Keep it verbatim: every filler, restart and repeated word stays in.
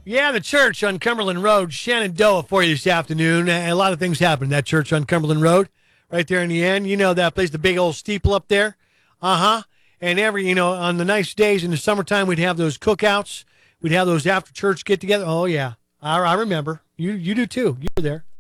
Yeah, the church on Cumberland Road. Shenandoah for you this afternoon. A lot of things happened in that church on Cumberland Road right there in the end. You know that place, the big old steeple up there. Uh-huh. And every, you know, on the nice days in the summertime, we'd have those cookouts. We'd have those after-church get-together. Oh, yeah. I, I remember. You you do, too. You were there.